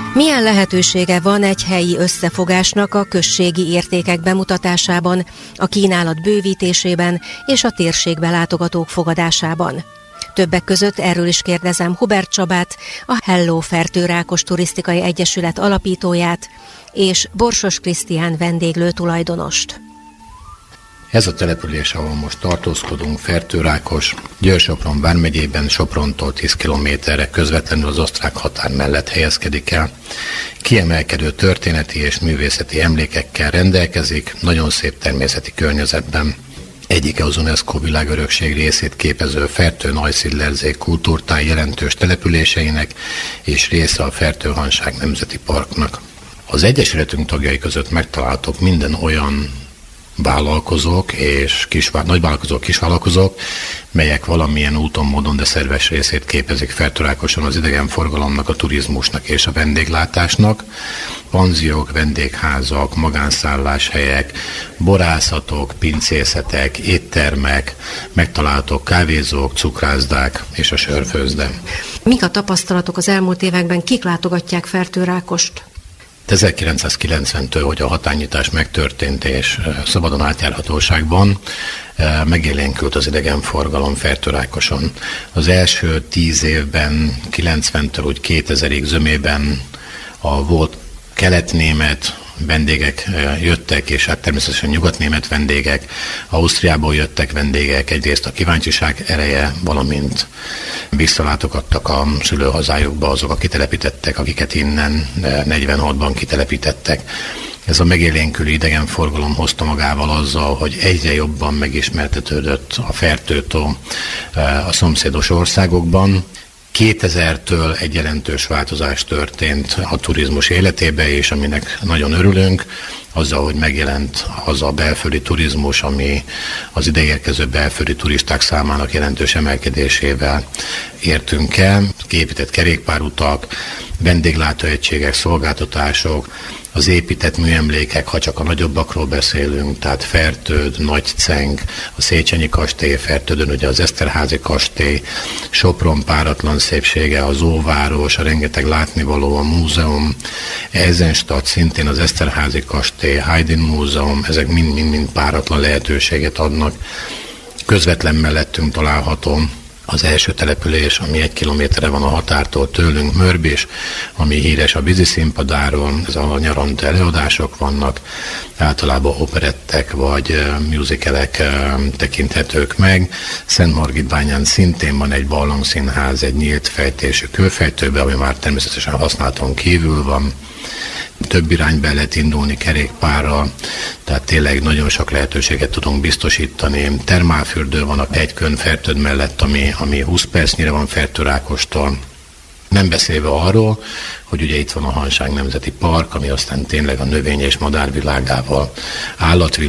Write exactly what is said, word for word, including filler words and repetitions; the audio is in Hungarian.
Milyen lehetősége van egy helyi összefogásnak a községi értékek bemutatásában, a kínálat bővítésében és a térségbe látogatók fogadásában? Többek között erről is kérdezem Hubert Csabát, a Hello Fertőrákos Turisztikai Egyesület alapítóját, és Borsos Krisztián vendéglő tulajdonost. Ez a település, ahol most tartózkodunk, Fertőrákos, Győr-Sopron vármegyében, Soprontól tíz kilométerre közvetlenül az osztrák határ mellett helyezkedik el. Kiemelkedő történeti és művészeti emlékekkel rendelkezik, nagyon szép természeti környezetben. Egyike az UNESCO világörökség részét képező Fertő-Neusiedlersee kultúrtáj jelentős településeinek, és része a Fertő-Hanság Nemzeti Parknak. Az egyesületünk tagjai között megtaláltok minden olyan vállalkozók és kisvá- nagyvállalkozók, kisvállalkozók, melyek valamilyen úton, módon, de szerves részét képezik Fertőrákoson az idegenforgalomnak, a turizmusnak és a vendéglátásnak. Panziók, vendégházak, magánszálláshelyek, borászatok, pincészetek, éttermek, megtalálhatók kávézók, cukrászdák és a sörfőzde. Mik a tapasztalatok az elmúlt években, kik látogatják Fertőrákost? ezerkilencszázkilencventől, hogy a határnyitás megtörtént és szabadon átjárhatóságban, megélénkült az idegenforgalom Fertőrákoson. Az első tíz évben, kilencventől úgy kétezerig zömében a volt keletnémet vendégek jöttek, és hát természetesen nyugatnémet vendégek, Ausztriából jöttek vendégek, egyrészt a kíváncsiság ereje, valamint visszalátogattak a szülőhazájukba azok, akik kitelepítettek, akiket innen negyvenhatban kitelepítettek. Ez a megélénkülő idegenforgalom hozta magával azzal, hogy egyre jobban megismertetődött a Fertőtó a szomszédos országokban. kétezertől egy jelentős változás történt a turizmus életébe, és aminek nagyon örülünk, azzal, hogy megjelent az a belföldi turizmus, ami az ideérkező belföldi turisták számának jelentős emelkedésével értünk el. Kiépített kerékpárutak, vendéglátóegységek, szolgáltatások, az épített műemlékek, ha csak a nagyobbakról beszélünk, tehát Fertőd, Nagyceng, a Széchenyi kastély, Fertődön ugye az Eszterházy kastély, Sopron páratlan szépsége, az Óváros, a rengeteg látnivaló, a múzeum, Eisenstadt szintén az Eszterházy kastély, Haydn múzeum, ezek mind-mind páratlan lehetőséget adnak. Közvetlen mellettünk található az első település, ami egy kilométerre van a határtól tőlünk, Mörbis, ami híres a víziszínpadáról, ez a nyaranta előadások vannak, általában operettek vagy musicalek tekinthetők meg. Szentmargitbányán szintén van egy barlangszínház, egy nyílt fejtésű kőfejtőbe, ami már természetesen használaton kívül van. Több irányba lehet indulni kerékpárral, tehát tényleg nagyon sok lehetőséget tudunk biztosítani. Termálfürdő van a Hegykön Fertőd mellett, ami, ami húsz percnyire van Fertőrákostól. Nem beszélve arról, hogy ugye itt van a Hanság Nemzeti Park, ami aztán tényleg a növény- és madárvilágával, állatvilágával,